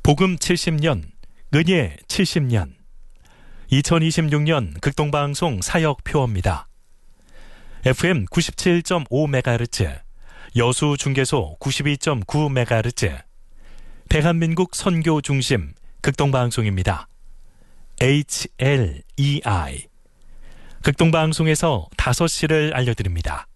복음 70년, 은예 70년, 2026년 극동방송 사역표어입니다. FM 97.5MHz, 여수중계소 92.9MHz, 대한민국 선교중심 극동방송입니다. HLEI. 극동방송에서 5시를 알려드립니다.